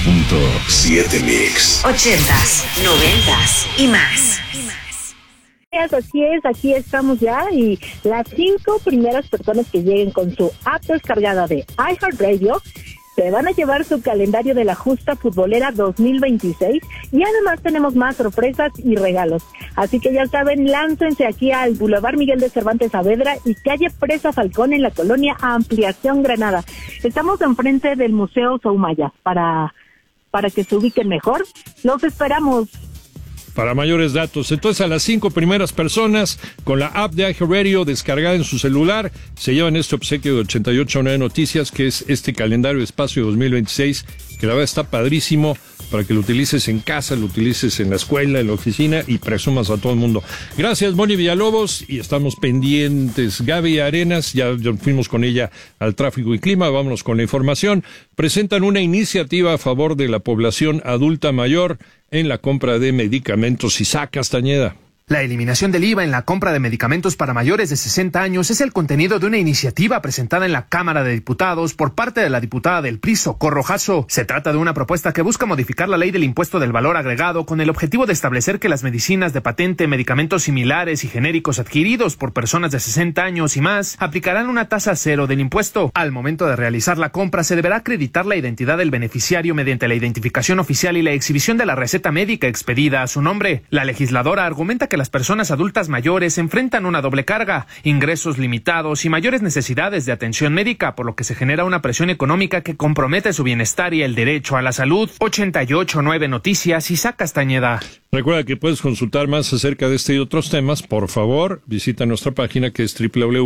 98.7 Mix. 80s, 90s y más. Así es, aquí estamos ya y las 5 primeras personas que lleguen con su app descargada de iHeartRadio se van a llevar su calendario de la justa futbolera 2026 y además tenemos más sorpresas y regalos. Así que ya saben, láncense aquí al Boulevard Miguel de Cervantes Saavedra y calle Presa Falcón en la colonia Ampliación Granada. Estamos enfrente del Museo Soumaya para que se ubiquen mejor. Los esperamos. Para mayores datos, entonces a las 5 primeras personas con la app de iHeartRadio descargada en su celular se llevan este obsequio de 88.9 Noticias, que es este calendario de Espacio 2026, que la verdad está padrísimo para que lo utilices en casa, lo utilices en la escuela, en la oficina y presumas a todo el mundo. Gracias, Moni Villalobos, y estamos pendientes. Gaby Arenas, ya fuimos con ella al tráfico y clima, vámonos con la información. Presentan una iniciativa a favor de la población adulta mayor en la compra de medicamentos. Isaac Castañeda. La eliminación del IVA en la compra de medicamentos para mayores de 60 años es el contenido de una iniciativa presentada en la Cámara de Diputados por parte de la diputada del PRI, Socorro Jasso. Se trata de una propuesta que busca modificar la ley del impuesto del valor agregado con el objetivo de establecer que las medicinas de patente, medicamentos similares y genéricos adquiridos por personas de 60 años y más aplicarán una tasa cero del impuesto. Al momento de realizar la compra se deberá acreditar la identidad del beneficiario mediante la identificación oficial y la exhibición de la receta médica expedida a su nombre. La legisladora argumenta que las personas adultas mayores enfrentan una doble carga, ingresos limitados y mayores necesidades de atención médica, por lo que se genera una presión económica que compromete su bienestar y el derecho a la salud. 88.9 Noticias, Isaac Castañeda. Recuerda que puedes consultar más acerca de este y otros temas. Por favor, visita nuestra página que es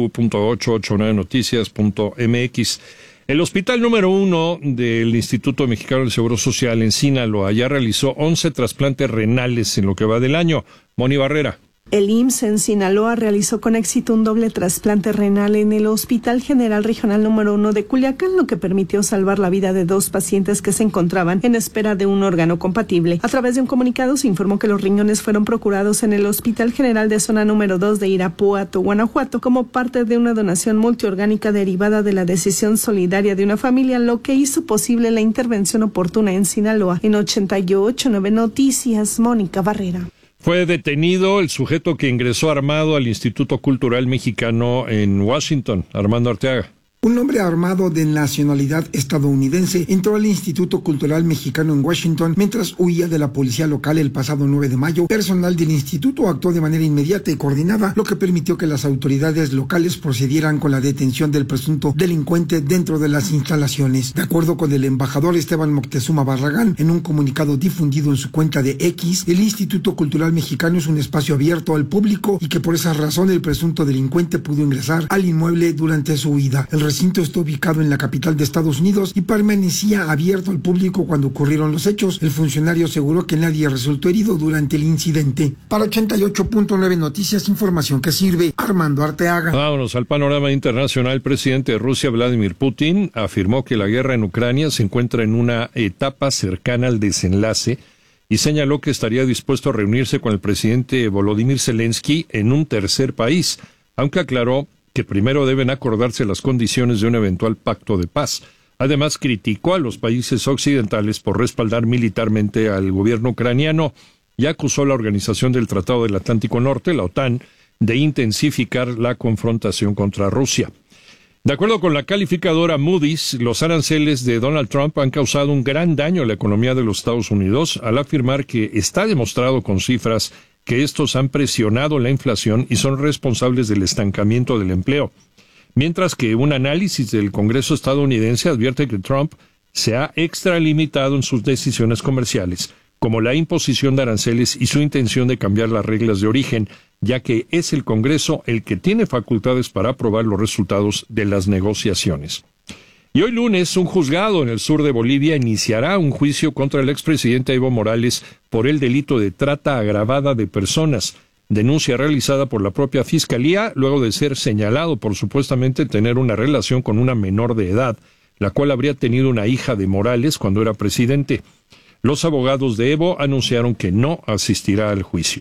www.889noticias.mx. El hospital número 1 del Instituto Mexicano del Seguro Social en Sinaloa ya realizó 11 trasplantes renales en lo que va del año. Moni Barrera. El IMSS en Sinaloa realizó con éxito un doble trasplante renal en el Hospital General Regional número 1 de Culiacán, lo que permitió salvar la vida de 2 pacientes que se encontraban en espera de un órgano compatible. A través de un comunicado se informó que los riñones fueron procurados en el Hospital General de Zona número 2 de Irapuato, Guanajuato, como parte de una donación multiorgánica derivada de la decisión solidaria de una familia, lo que hizo posible la intervención oportuna en Sinaloa. En 88.9 Noticias, Mónica Barrera. Fue detenido el sujeto que ingresó armado al Instituto Cultural Mexicano en Washington, Armando Arteaga. Un hombre armado de nacionalidad estadounidense entró al Instituto Cultural Mexicano en Washington mientras huía de la policía local el pasado 9 de mayo. Personal del instituto actuó de manera inmediata y coordinada, lo que permitió que las autoridades locales procedieran con la detención del presunto delincuente dentro de las instalaciones. De acuerdo con el embajador Esteban Moctezuma Barragán, en un comunicado difundido en su cuenta de X, el Instituto Cultural Mexicano es un espacio abierto al público y que por esa razón el presunto delincuente pudo ingresar al inmueble durante su huida. El recinto está ubicado en la capital de Estados Unidos y permanecía abierto al público cuando ocurrieron los hechos. El funcionario aseguró que nadie resultó herido durante el incidente. Para 88.9 Noticias, información que sirve. Armando Arteaga. Vámonos al panorama internacional. El presidente de Rusia, Vladimir Putin, afirmó que la guerra en Ucrania se encuentra en una etapa cercana al desenlace y señaló que estaría dispuesto a reunirse con el presidente Volodymyr Zelensky en un tercer país, aunque aclaró que primero deben acordarse las condiciones de un eventual pacto de paz. Además, criticó a los países occidentales por respaldar militarmente al gobierno ucraniano y acusó a la Organización del Tratado del Atlántico Norte, la OTAN, de intensificar la confrontación contra Rusia. De acuerdo con la calificadora Moody's, los aranceles de Donald Trump han causado un gran daño a la economía de los Estados Unidos al afirmar que está demostrado con cifras que estos han presionado la inflación y son responsables del estancamiento del empleo. Mientras que un análisis del Congreso estadounidense advierte que Trump se ha extralimitado en sus decisiones comerciales, como la imposición de aranceles y su intención de cambiar las reglas de origen, ya que es el Congreso el que tiene facultades para aprobar los resultados de las negociaciones. Y hoy lunes, un juzgado en el sur de Bolivia iniciará un juicio contra el expresidente Evo Morales por el delito de trata agravada de personas, denuncia realizada por la propia Fiscalía luego de ser señalado por supuestamente tener una relación con una menor de edad, la cual habría tenido una hija de Morales cuando era presidente. Los abogados de Evo anunciaron que no asistirá al juicio.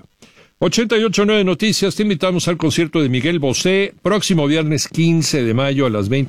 88.9 Noticias, te invitamos al concierto de Miguel Bosé, próximo viernes 15 de mayo a las 20.